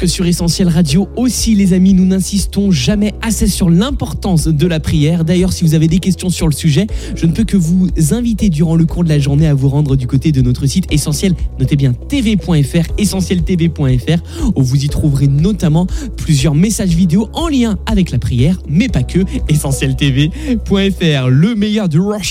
que sur Essentiel Radio aussi, les amis, nous n'insistons jamais assez sur l'importance de la prière. D'ailleurs, si vous avez des questions sur le sujet, je ne peux que vous inviter durant le cours de la journée à vous rendre du côté de notre site Essentiel, notez bien tv.fr, essentieltv.fr, où vous y trouverez notamment plusieurs messages vidéo en lien avec la prière, mais pas que, essentieltv.fr, le meilleur de worship